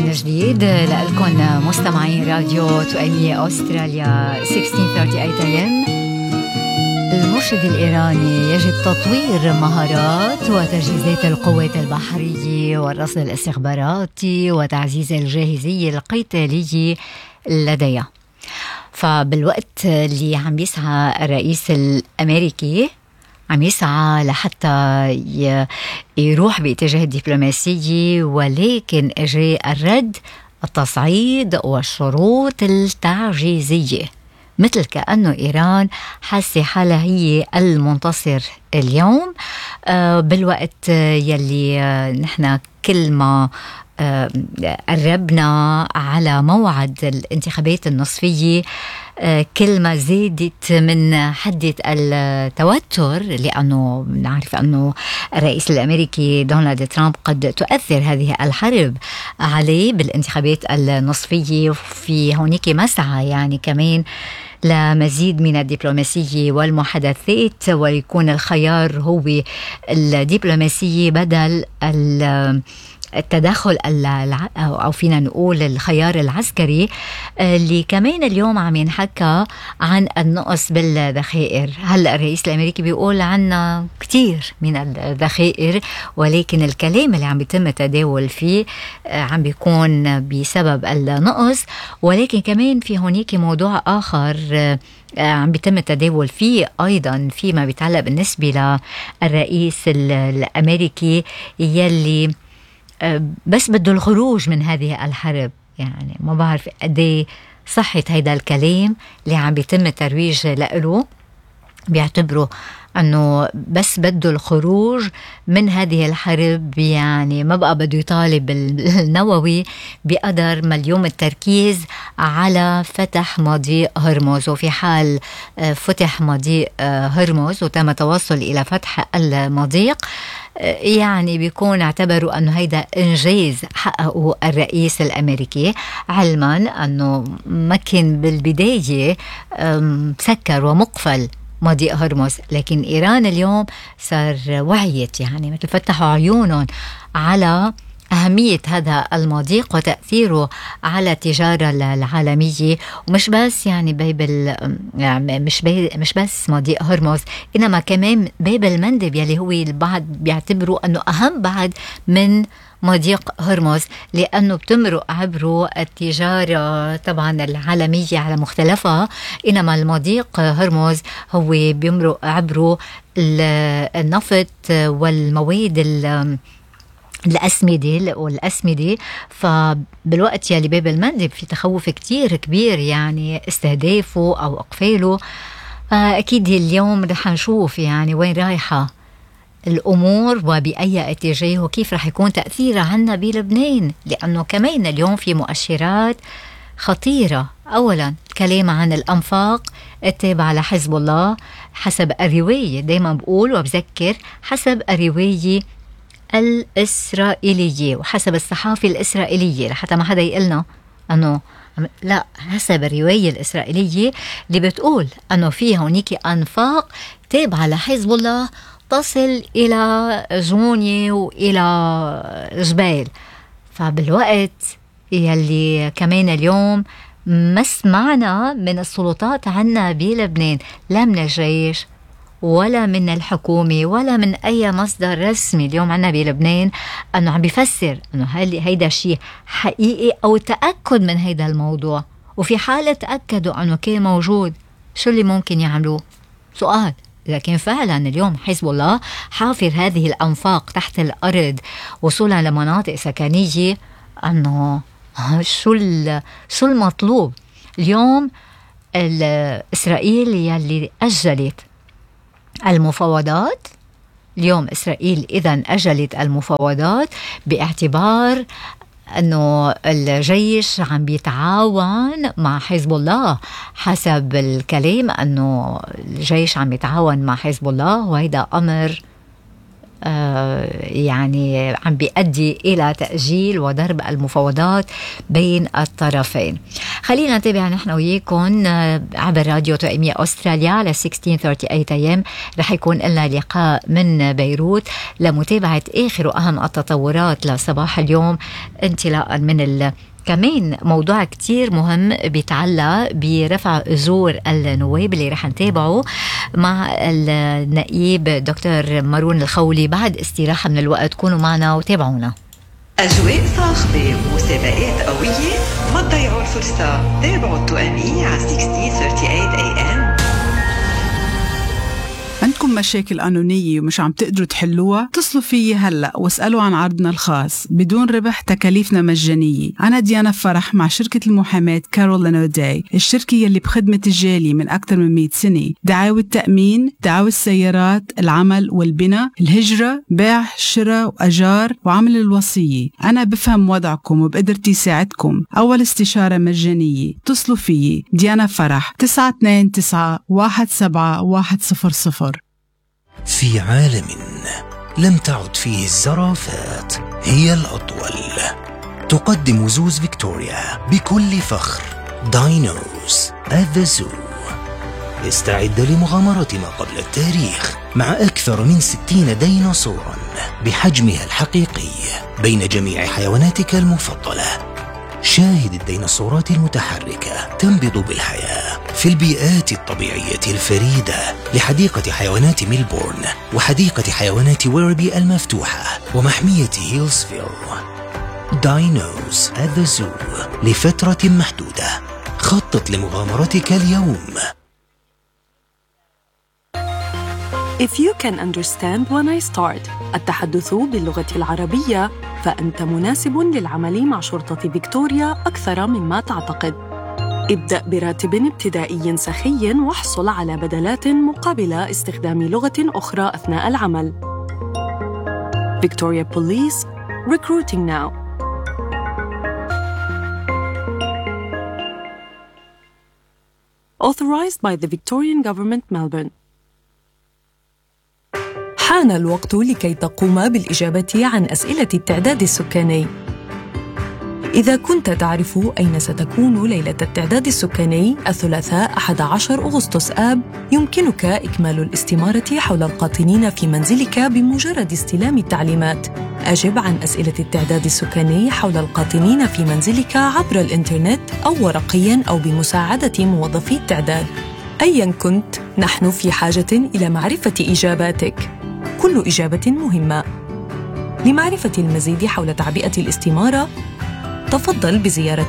من جديد لكم مستمعين راديو تؤمية أستراليا 1638 AM. المرشد الإيراني يجب تطوير مهارات وتجهيزات القوات البحرية والرصد الاستخباراتي وتعزيز الجاهزية القتالية لديها. فبالوقت اللي عم يسعى الرئيس الأمريكي عم يسعى لحتى يروح باتجاه الدبلوماسية، ولكن اجى الرد التصعيد والشروط التعجيزية، مثل كأنه إيران حاسة حالها هي المنتصر اليوم. بالوقت يلي نحن كل ما قربنا على موعد الانتخابات النصفية كل ما زادت من حدة التوتر، لأنه نعرف أنه الرئيس الأمريكي دونالد ترامب قد تؤثر هذه الحرب عليه بالانتخابات النصفية. في هونيك مسعى يعني كمان لمزيد من الدبلوماسية والمحادثات، ويكون الخيار هو الدبلوماسية بدل التدخل أو فينا نقول الخيار العسكري، اللي كمان اليوم عم ينحكى عن النقص بالذخائر. هلأ الرئيس الأمريكي بيقول عنا كتير من الذخائر، ولكن الكلام اللي عم بيتم التداول فيه عم بيكون بسبب النقص. ولكن كمان في هونيك موضوع آخر عم بيتم التداول فيه أيضا فيما بيتعلق بالنسبة للرئيس الأمريكي يلي بس بده الخروج من هذه الحرب. يعني ما بعرف قديه صحة هيدا الكلام اللي عم بيتم الترويج له، بيعتبروا أنه بس بده الخروج من هذه الحرب، يعني ما بقى بده يطالب النووي بقدر ما اليوم التركيز على فتح مضيق هرمز. وفي حال فتح مضيق هرمز وتم التوصل إلى فتح المضيق، يعني بيكون اعتبروا أنه هيدا إنجاز حققه الرئيس الأمريكي، علما أنه ما كان بالبداية مسكر ومقفل مضيق هرمز. لكن إيران اليوم صار وعيت، يعني مثل فتحوا عيونهم على أهمية هذا المضيق وتأثيره على التجارة العالمية. ومش بس يعني مش بس مضيق هرمز، إنما كمان باب المندب يلي هو البعض بيعتبروا أنه أهم بعد من مضيق هرمز، لأنه بتمرق عبره التجارة طبعا العالمية على مختلفها، إنما المضيق هرمز هو بيمرق عبره النفط والمواد الأسمدة. فبالوقت يلي باب المندب في تخوف كتير كبير يعني استهدافه أو إقفاله. أكيد اليوم رح نشوف يعني وين رايحة الأمور وبأي اتجاه وكيف رح يكون تأثيرها عنا بلبنان، لأنه كمان اليوم في مؤشرات خطيرة. أولا كلام عن الأنفاق التابعة لحزب الله حسب الرواية، دايما بقول وبذكر حسب الرواية الإسرائيلية وحسب الصحافة الإسرائيلية، لحتى ما حدا يقلنا أنه لا، حسب الرواية الإسرائيلية اللي بتقول أنه في هونيك أنفاق تابعة لحزب الله تصل إلى جوني وإلى جبال. فبالوقت يلي كمان اليوم ما سمعنا من السلطات عنا بلبنان، لا من الجيش ولا من الحكومة ولا من أي مصدر رسمي اليوم عنا بلبنان أنه عم بيفسر أنه هيدا الشيء حقيقي أو تأكد من هيدا الموضوع. وفي حالة تأكدوا أنه كان موجود، شو اللي ممكن يعملوه؟ سؤال. إذا كان فعلا اليوم حزب الله حافر هذه الأنفاق تحت الأرض وصولا لمناطق سكنية، أنه شو المطلوب اليوم؟ إسرائيل يلي أجلت المفاوضات، اليوم إسرائيل إذن أجلت المفاوضات باعتبار أنه الجيش عم بيتعاون مع حزب الله. حسب الكلام أنه الجيش عم يتعاون مع حزب الله، وهيدا أمر يعني عم بيؤدي إلى تأجيل وضرب المفاوضات بين الطرفين. خلينا نتابع نحن وياكم عبر راديو توأمية أستراليا على 1638 AM. رح يكون لنا لقاء من بيروت لمتابعة آخر وأهم التطورات لصباح اليوم، انطلاقا من كمان موضوع كتير مهم بيتعلق برفع أجور النواب اللي رح نتابعه مع النائب دكتور مارون الخولي بعد استراحة من الوقت. كونوا معنا وتابعونا. أجواء صاخبة ومسابقات قوية، ما تضيعوا الفرصة. تابعوا التوأمية على 1638 AM. عندكم مشاكل قانونية ومش عم تقدروا تحلوها؟ اتصلوا فيي هلأ واسألوا عن عرضنا الخاص بدون ربح، تكاليفنا مجانية. أنا ديانا فرح مع شركة المحاماة كارولين أوداي، الشركة يلي بخدمة الجالية من أكثر من 100 سنة. دعاوى التأمين، دعاوى السيارات، العمل والبناء، الهجرة، بيع، شراء وأجار، وعمل الوصية. أنا بفهم وضعكم وبقدرتي ساعدكم. أول استشارة مجانية. اتصلوا فيي ديانا فرح 929-17100. في عالم لم تعد فيه الزرافات هي الأطول، تقدم زوز فيكتوريا بكل فخر داينوز at the Zoo. استعد لمغامرة ما قبل التاريخ مع أكثر من 60 ديناصورا بحجمها الحقيقي بين جميع حيواناتك المفضلة. شاهد الديناصورات المتحركة تنبض بالحياة في البيئات الطبيعية الفريدة لحديقة حيوانات ميلبورن وحديقة حيوانات ويربي المفتوحة ومحمية هيلزفيل. داينوز at the Zoo لفترة محدودة. خطط لمغامرتك اليوم. If you can understand when I start التحدث باللغة العربية، فأنت مناسب للعمل مع شرطة فيكتوريا أكثر مما تعتقد. ابدأ براتب ابتدائي سخي واحصل على بدلات مقابل استخدام لغة أخرى أثناء العمل. Victoria Police, recruiting now. Authorized by the Victorian Government, Melbourne. حان الوقت لكي تقوم بالإجابة عن أسئلة التعداد السكاني. إذا كنت تعرف أين ستكون ليلة التعداد السكاني الثلاثاء 11 أغسطس آب، يمكنك إكمال الاستمارة حول القاطنين في منزلك بمجرد استلام التعليمات. أجب عن أسئلة التعداد السكاني حول القاطنين في منزلك عبر الإنترنت أو ورقياً أو بمساعدة موظفي التعداد. أياً كنت، نحن في حاجة إلى معرفة إجاباتك. كل إجابة مهمة. لمعرفة المزيد حول تعبئة الاستمارة، تفضل بزيارة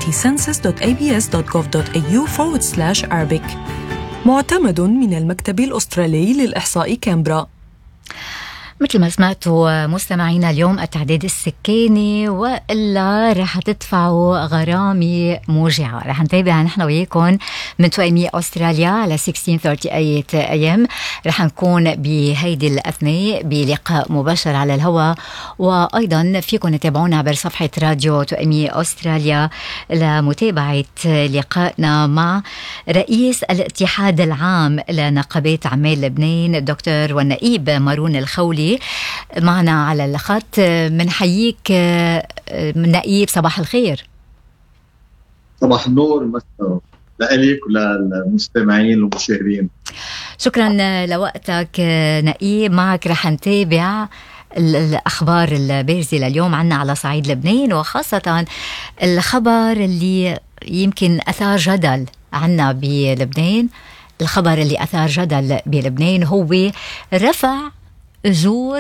census.abs.gov.au/Arabic. معتمد من المكتب الأسترالي للإحصاء كامبرا. مثل ما سمعتوا مستمعينا، اليوم التعداد السكاني وإلا رح تدفعوا غرامة موجعة. رح نتابع نحن وياكم من توأمية أستراليا على 1638 AM. رح نكون بهيدي الأثناء بلقاء مباشر على الهواء، وأيضا فيكم تتابعونا عبر صفحة راديو توأمية أستراليا لمتابعة لقائنا مع رئيس الاتحاد العام لنقابات عمال لبنان الدكتور والنائب مارون الخولي معنا على الخط. منحييك نائب، صباح الخير. صباح النور لك وللمستمعين والمشاهدين. شكرا لوقتك نائب. معك رح نتابع الأخبار البارزة لليوم عنا على صعيد لبنان، وخاصة الخبر اللي يمكن أثار جدل عنا بلبنان. الخبر اللي أثار جدل بلبنان هو رفع أجور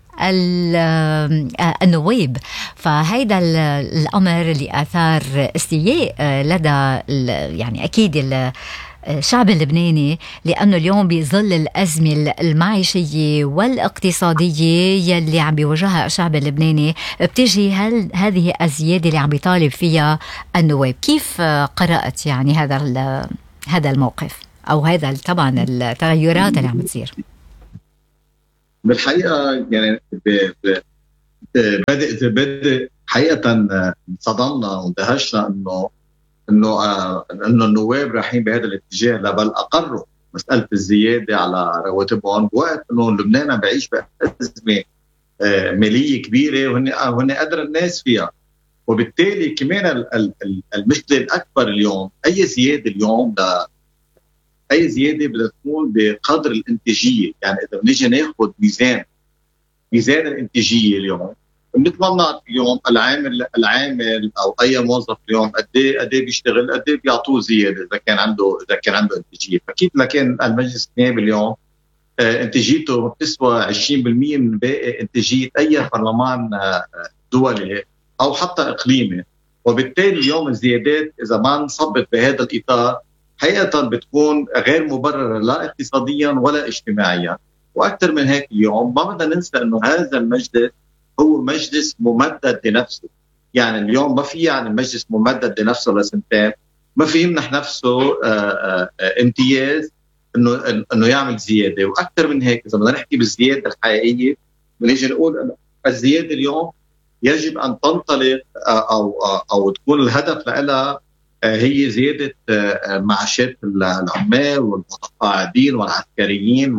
النواب. فهيدا الأمر اللي أثار استياء لدى يعني أكيد الشعب اللبناني، لأنه اليوم بظل الأزمة المعيشية والاقتصادية يلي عم بيواجهها الشعب اللبناني، بتجي هذه الزيادة اللي عم بيطالب فيها النواب. كيف قرأت يعني هذا الموقف أو هذا طبعا التغيرات اللي عم تصير؟ بالحقيقة يعني بدأ حقيقة صدمنا واندهشنا انه النواب رايحين بهذا الاتجاه، بل اقروا مسألة الزيادة على رواتبهم بوقت انه لبنان عم بيعيش بأزمة مالية كبيرة وهن قدر الناس فيها. وبالتالي كمان المشكلة الأكبر اليوم أي زيادة اليوم أي زيادة بدها تكون بقدر الإنتاجية. يعني إذا بنيجي ناخد ميزان الإنتاجية اليوم بنتمنى اليوم العامل أو أي موظف اليوم قد ايه بيشتغل قد ايه بيعطوه زيادة إذا كان عنده إنتاجية. فكيف لكن المجلس النيابي اليوم انتاجيته بتسوى 20% من باقي انتاجيه اي برلمان دولي او حتى اقليمي. وبالتالي اليوم الزيادات اذا ما انصبت بهذا الاطار حقيقه بتكون غير مبرره لا اقتصاديا ولا اجتماعيا. واكثر من هيك اليوم ما بدنا ننسى انه هذا المجلس هو مجلس ممدد لنفسه. يعني اليوم ما في يعني المجلس ممدد لنفسه لسنتين، ما في يمنح نفسه امتياز انه يعمل زياده. واكثر من هيك اذا بدنا نحكي بالزياده الحقيقيه بنيجي نقول انه الزياده اليوم يجب ان تنطلق او تكون الهدف لها هي زياده معاشات العمال والمتقاعدين والعسكريين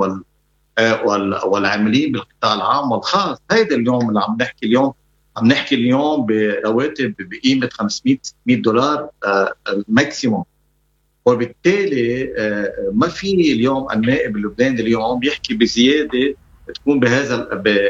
والعاملين بالقطاع العام والخاص. هيدا اليوم اللي عم نحكي اليوم برواتب بقيمه $500-600 الماكسيموم. وبالتالي ما في اليوم النائب اللبناني اليوم يحكي بزيادة تكون بهذا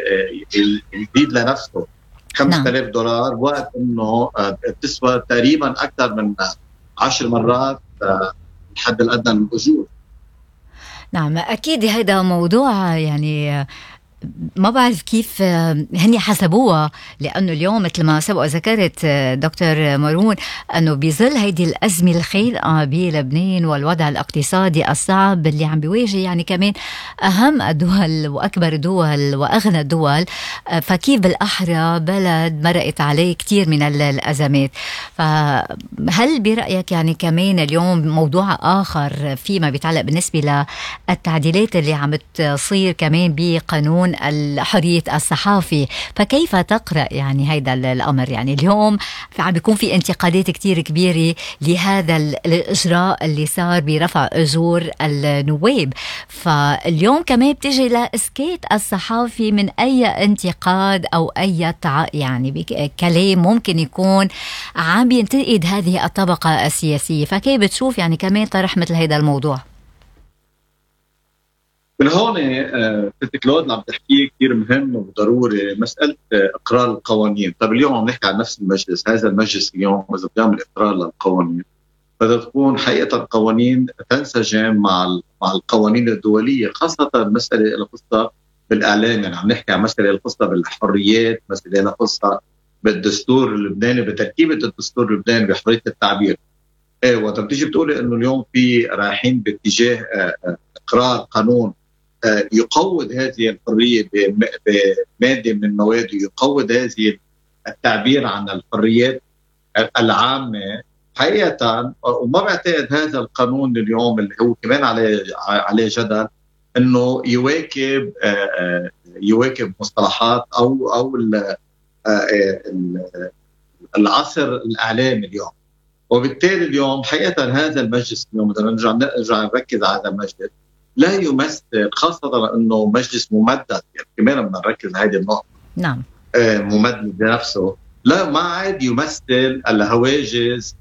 يزيد لنفسه $5,000 وقت انه تسوى تقريبا اكثر من 10 مرات الحد الادنى من الاجور. نعم اكيد هذا موضوع يعني ما بعرف كيف هني حسبوها، لأنه اليوم مثل ما سبق ذكرت دكتور مارون أنه بظل هيدي الأزمة الخيلقة بلبنان والوضع الاقتصادي الصعب اللي عم بيواجه يعني كمان أهم الدول وأكبر الدول وأغنى الدول، فكيف بالأحرى بلد مرقت عليه كتير من الأزمات. فهل برأيك يعني كمان اليوم موضوع آخر فيما بيتعلق بالنسبة للتعديلات اللي عم تصير كمان بقانون الحرية الصحافي، فكيف تقرأ يعني هيدا الأمر؟ يعني اليوم عم بيكون في انتقادات كتير كبيرة لهذا الإجراء اللي صار برفع أجور النواب، فاليوم كمان بتجي لإسكات الصحافي من أي انتقاد أو أي يعني كلام ممكن يكون عم ينتقد هذه الطبقة السياسية. فكيف بتشوف يعني كمان طرح مثل هيدا الموضوع؟ من هون ست كلود اللي عم تحكيه كثير مهم وضروري مسألة إقرار القوانين. طيب اليوم عم نحكي عن نفس المجلس، هذا المجلس اليوم إذا بيعمل إقرار للقوانين بدها تكون حقيقة القوانين تنسجم مع القوانين الدولية، خاصة المسألة الخاصة بالإعلام. يعني عم نحكي عن مسألة الخاصة بالحريات، مسألة الخاصة بالدستور اللبناني، بتركيبة الدستور اللبناني بحرية التعبير. وقت بتيجي بتقولي إنه اليوم في رايحين باتجاه إقرار قانون يقوض هذه الحرية بمادة من المواد، يقوض هذه التعبير عن الحريات العامة حقيقة. وما بعتقد هذا القانون اليوم اللي هو كمان عليه جدل انه يواكب مصطلحات او العصر الاعلامي اليوم. وبالتالي اليوم حقيقة هذا المجلس اليوم بدنا نرجع نركز على هذا المجلس لا يمثل، خاصة انه مجلس ممدد. يعني كمان بدنا نركز هذه النقطة. نعم. ممدد بنفسه لا ما عاد يمثل الهواجس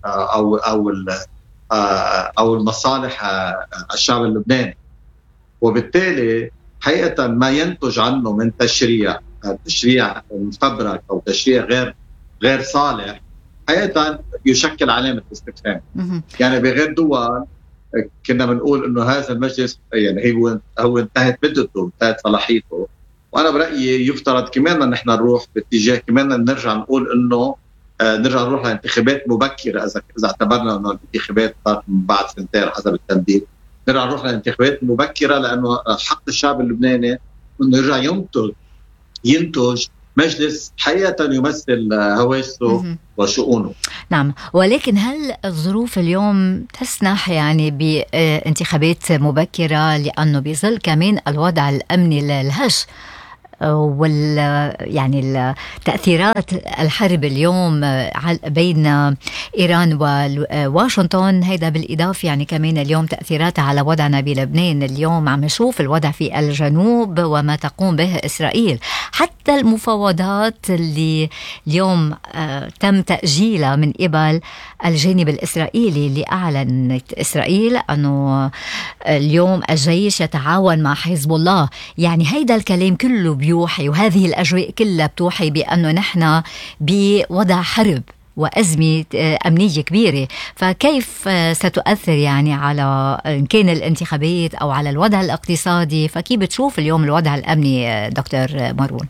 او المصالح الشعب اللبناني. وبالتالي حقيقة ما ينتج عنه من تشريع مفبرك او تشريع غير صالح حقيقة يشكل علامة استفهام. يعني بغير دول كنا بنقول انه هذا المجلس يعني هو انتهت مدته، انتهت صلاحيته. وانا برايي يفترض كمان ان نحن نروح باتجاه كمان نرجع نقول انه نرجع نروح لانتخابات مبكره. اذا اعتبرنا انه الانتخابات صارت من بعد سنتين حسب التمديد، نرجع نروح لانتخابات مبكره، لانه حق الشعب اللبناني انه يرجع ينتج مجلس حقيقة يمثل هواجسه وشؤونه. نعم، ولكن هل الظروف اليوم تسنح يعني بانتخابات مبكرة، لأنه بيظل كمان الوضع الأمني الهش وال يعني تأثيرات الحرب اليوم بين إيران وواشنطن، هيدا بالإضافة يعني كمان اليوم تأثيراتها على وضعنا بلبنان. اليوم عم نشوف الوضع في الجنوب وما تقوم به إسرائيل، حتى المفاوضات اللي اليوم تم تأجيلها من قبل الجانب الإسرائيلي، اللي أعلنت إسرائيل أنه اليوم الجيش يتعاون مع حزب الله. يعني هيدا الكلام كله بيوحي، وهذه الأجواء كلها بتوحي بأنه نحن بوضع حرب وأزمة أمنية كبيرة. فكيف ستؤثر يعني على إن كان الانتخابات أو على الوضع الاقتصادي؟ فكيف بتشوف اليوم الوضع الأمني دكتور مارون؟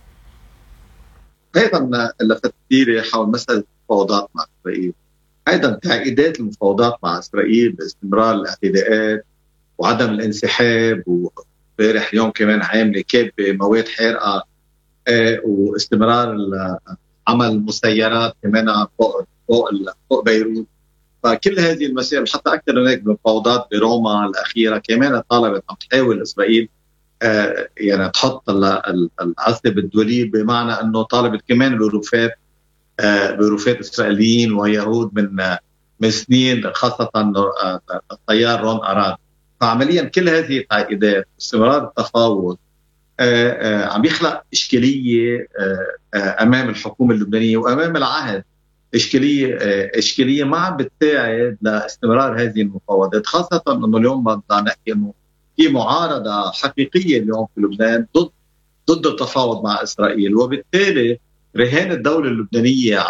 أيضا لفت كثيرة حول مسألة المفاوضات مع إسرائيل. أيضا تعقيدات المفاوضات مع إسرائيل باستمرار الاعتداءات وعدم الانسحاب، وبارح اليوم كمان عاملة كابة مواد حارقة، واستمرار عمل مسيرات كمان فوق بيروت. فكل هذه المسائل حتى أكثر من هيك بالمفاوضات بروما الأخيرة كمان طالبت عم تحاول إسرائيل يعني تحط العصب الدولي، بمعنى أنه طالبت كمان بروفات إسرائيليين ويهود من سنين، خاصة الطيار رون أراد. فعمليا كل هذه التعقيدات استمرار التفاوض عم يخلق إشكالية أمام الحكومة اللبنانية وأمام العهد، إشكالية ما عم بتساعد لاستمرار هذه المفاوضات، خاصة أنه اليوم بدنا نحكي أنه في معارضة حقيقية اليوم في لبنان ضد التفاوض مع إسرائيل، وبالتالي رهان الدولة اللبنانية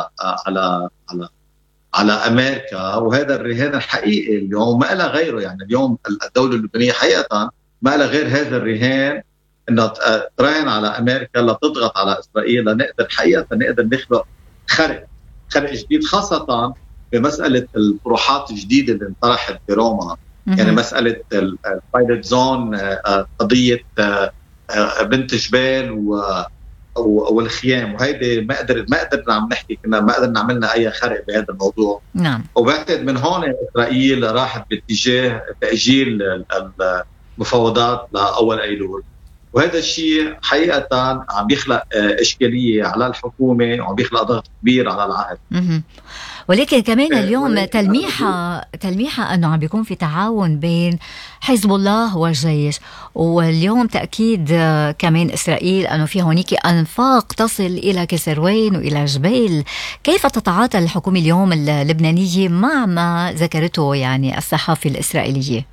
على أمريكا، وهذا الرهان الحقيقي اليوم ما لها غيره. يعني اليوم الدولة اللبنانية حقيقة ما لها غير هذا الرهان، أنها تراهن على أمريكا لتضغط على إسرائيل لنقدر حقيقة نخلق خرق جديد، خاصة بمسألة الطروحات الجديدة اللي انطرحت في روما. يعني مسألة البايلوت زون، قضية بنت جبال والخيام، وهيدي ما قدرنا عم نحكي، ما قدرنا عملنا أي خرق بهذا الموضوع. نعم. وبعتقد من هون إسرائيل راحت باتجاه تأجيل المفاوضات لأول أيلول، وهذا الشيء حقيقة عم بيخلق إشكالية على الحكومة وعم بيخلق ضغط كبير على العهد. ولكن كمان اليوم تلميحة أنه عم بيكون في تعاون بين حزب الله والجيش، واليوم تأكيد كمان إسرائيل أنه في هونيك أنفاق تصل إلى كسروين وإلى جبيل. كيف تتعاطى الحكومة اليوم اللبنانية مع ما ذكرته يعني الصحافة الإسرائيلية؟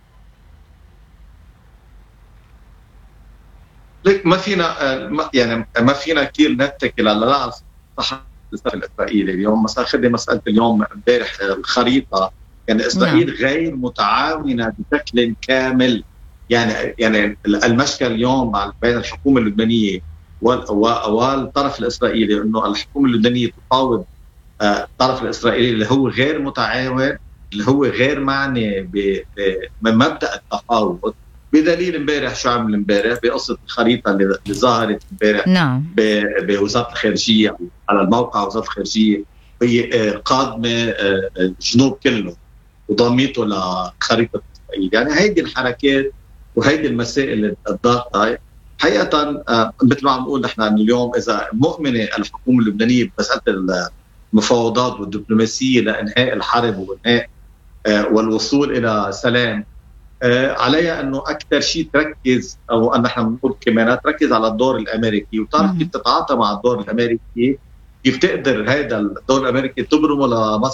لك ما فينا كثير نتكل على الصحافة الإسرائيلية اليوم. مثلا خدي مسألة اليوم امبارح الخريطة، يعني إسرائيل غير متعاونة بشكل كامل. يعني المشكل اليوم بين الحكومة اللبنانية والطرف الإسرائيلي، إنه الحكومة اللبنانية تفاوض الطرف الإسرائيلي اللي هو غير متعاون، اللي هو غير معني بمبدأ التفاوض، بدليل امبارح شو عمل امبارح بقصة الخريطة اللي ظهرت امبارح. نعم. بوزارة الخارجية، على الموقع وزارة الخارجية، هي قادمة الجنوب كله وضميته لخريطة إسرائيل. يعني هيدي الحركات وهيدي المسائل الضغطة حقيقة، مثل ما عم نقول نحن اليوم، إذا مؤمنة الحكومة اللبنانية بمسألة المفاوضات والدبلوماسية لإنهاء الحرب وإنهاء والوصول إلى سلام، عليها أنه أكثر شيء تركز، أو أن نحن نقول كمان تركز على الدور الأمريكي، وتعرف كيف تتعاطى مع الدور الأمريكي، كيف تقدر هذا الدور الأمريكي تبرمه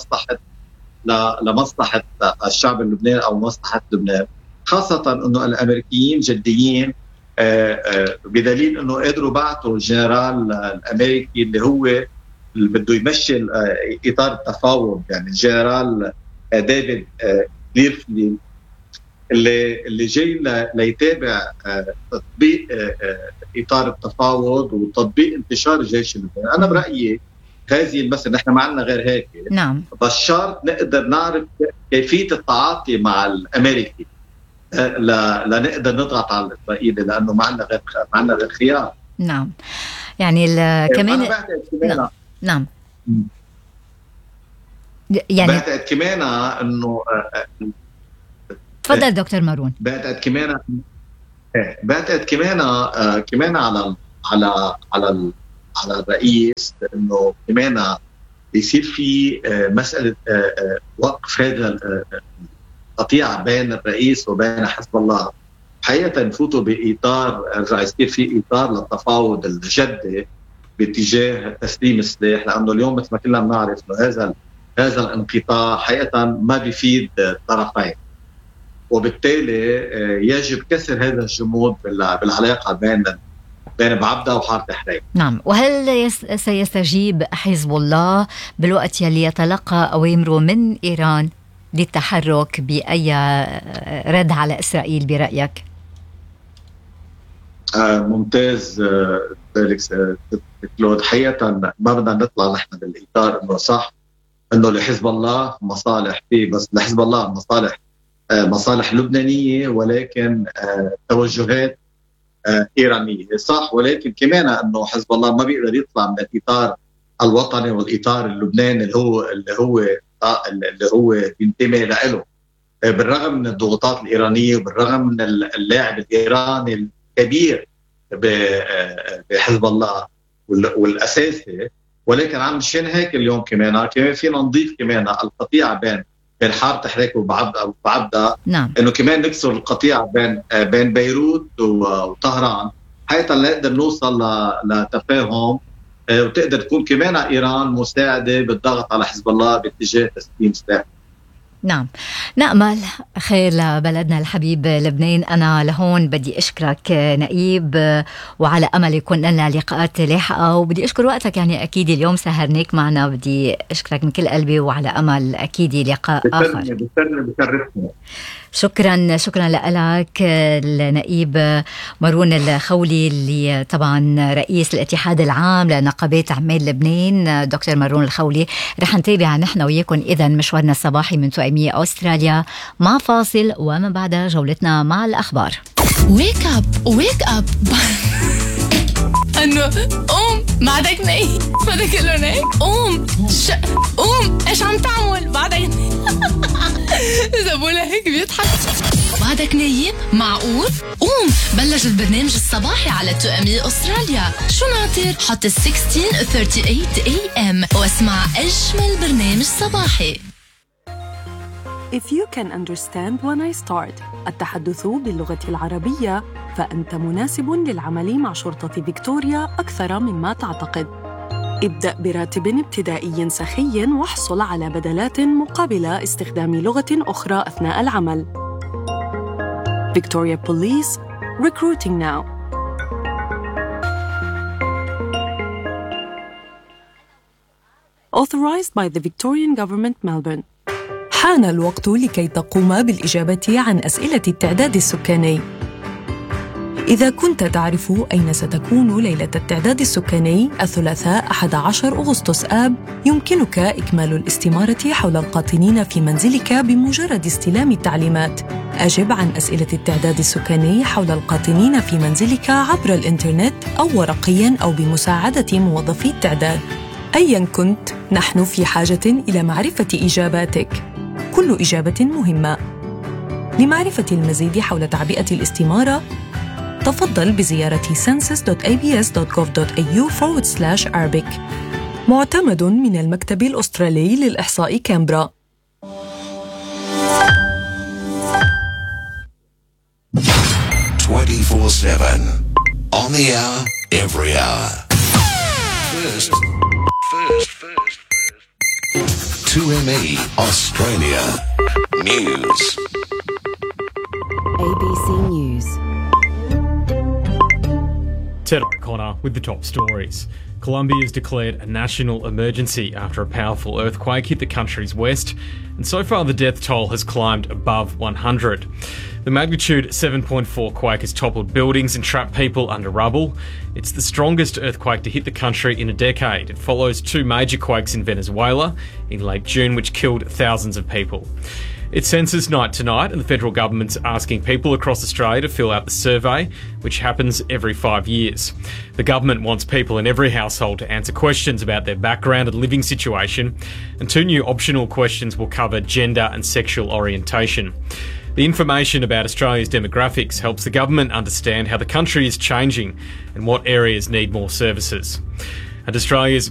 لمصلحة الشعب اللبناني أو مصلحة لبنان، خاصة أنه الأمريكيين جديين، بدليل أنه قدروا بعثوا الجنرال الأمريكي اللي هو اللي بده يمشي إطار التفاوض، يعني الجنرال ديفيد ليرفلي، اللي جاي ليتابع تطبيق إطار التفاوض وتطبيق انتشار الجيش اللبناني. أنا برأيي هذه المسألة نحن ما عندنا غير هيك. نعم. بس شرط نقدر نعرف كيفية التعاطي مع الأمريكي لنقدر نضغط على الإسرائيلي، لأنه ما عندنا غير خيار. نعم. يعني كمان نعم. يعني بعتقد كمان إنه تفضل دكتور مارون. بعتقد كمان بعتقد كمان على الرئيس انه كمان يصير في مساله وقف هذا القطيعه بين الرئيس وبين حزب الله. حقيقه نفوتوا باطار رجع يصير في اطار للتفاوض الجدي باتجاه تسليم السلاح، لانه اليوم مثل ما كلنا بنعرف انه هذا الانقطاع حقيقه ما بيفيد الطرفين، وبالتالي يجب كسر هذا الجمود بالعلاقه بين بعبدة وحارة حريق. نعم، وهل سيستجيب حزب الله بالوقت يلي يتلقى أوامره من إيران للتحرك بأي رد على إسرائيل برأيك؟ ممتاز فيليكس كلود. حقيقة ما بدنا نطلع نحن بالإطار إنه صح إنه لحزب الله مصالح فيه، بس لحزب الله مصالح لبنانية ولكن توجهات إيرانية صح، ولكن كمان أنه حزب الله ما بيقدر يطلع من الإطار الوطني والإطار اللبناني اللي هو ينتمي له، بالرغم من الضغوطات الإيرانية وبالرغم من اللاعب الإيراني الكبير بحزب الله والأساسي. ولكن مشان هيك اليوم كمان فينا نضيف كمان القطيعة بين حارة حريق وبعبدة. نعم. انه كمان نكسر القطيعة بين بيروت وطهران حتى نقدر نوصل لتفاهم، وتقدر تكون كمان ايران مساعدة بالضغط على حزب الله باتجاه تسليم سلاح. نعم، نأمل خير لبلدنا الحبيب لبنان. أنا لهون بدي أشكرك نقيب، وعلى أمل يكون لنا لقاءات لاحقة، وبدي أشكر وقتك يعني أكيد اليوم سهرناك معنا. بدي أشكرك من كل قلبي، وعلى أمل أكيد لقاء آخر. شكرا لك النقيب مارون الخولي، اللي طبعا رئيس الاتحاد العام لنقابات عمال لبنان. دكتور مارون الخولي، رح نتابع نحن وياكم إذا مشوارنا الصباحي من توأمية أستراليا مع فاصل، ومن بعدها جولتنا مع الأخبار. ويك اب انه قوم بعدك نايم، بدك له نايم قوم ايش عم تعمل بعدك اذا بقولها هيك بيضحك. بعدك نايم معقول؟ قوم بلش البرنامج الصباحي على توأمية أستراليا. شو ناطر؟ حط 1638 AM واسمع أجمل برنامج صباحي. If you can understand when I start التحدث باللغة العربية، فأنت مناسب للعمل مع شرطة فيكتوريا أكثر مما تعتقد. ابدأ براتب ابتدائي سخي واحصل على بدلات مقابل استخدام لغة أخرى أثناء العمل. Victoria Police, recruiting now. Authorized by the Victorian Government, Melbourne. حان الوقت لكي تقوم بالإجابة عن أسئلة التعداد السكاني. إذا كنت تعرف أين ستكون ليلة التعداد السكاني الثلاثاء 11 أغسطس آب، يمكنك إكمال الاستمارة حول القاطنين في منزلك بمجرد استلام التعليمات. أجب عن أسئلة التعداد السكاني حول القاطنين في منزلك عبر الإنترنت أو ورقياً أو بمساعدة موظفي التعداد. أياً كنت، نحن في حاجة إلى معرفة إجاباتك. كل إجابة مهمة. لمعرفة المزيد حول تعبئة الاستمارة، تفضل بزيارة census.abs.gov.au/Arabic. معتمد من المكتب الأسترالي للإحصاء كامبرا. 24/7 on the hour, every hour. First. 2ME Australia News. ABC News. Ted O'Connor with the top stories. Colombia has declared a national emergency after a powerful earthquake hit the country's west, and so far the death toll has climbed above 100. The magnitude 7.4 quake has toppled buildings and trapped people under rubble. It's the strongest earthquake to hit the country in a decade. It follows two major quakes in Venezuela in late June, which killed thousands of people. It's census night tonight, and the federal government's asking people across Australia to fill out the survey, which happens every 5 years. The government wants people in every household to answer questions about their background and living situation, and 2 new optional questions will cover gender and sexual orientation. The information about Australia's demographics helps the government understand how the country is changing and what areas need more services. And Australia's